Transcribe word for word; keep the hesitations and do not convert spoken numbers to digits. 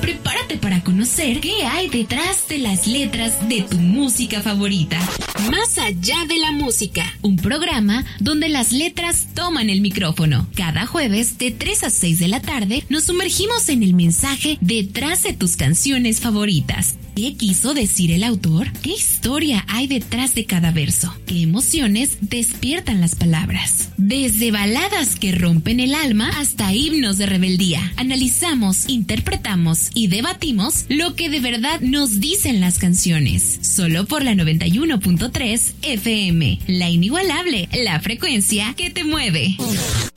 prepárate para conocer qué hay detrás de las letras de tu música favorita. Más allá de la música, un programa donde las letras toman el micrófono. Cada jueves de tres a seis de la tarde nos sumergimos en el mensaje detrás de tus canciones favoritas. ¿Qué quiso decir el autor? ¿Qué historia hay detrás de cada verso? ¿Qué emociones despiertan las palabras? Desde baladas que rompen el alma hasta himnos de rebeldía, analizamos, interpretamos y debatimos lo que de verdad nos dicen las canciones. Solo por la noventa y uno punto tres F M, la inigualable, la frecuencia que te mueve.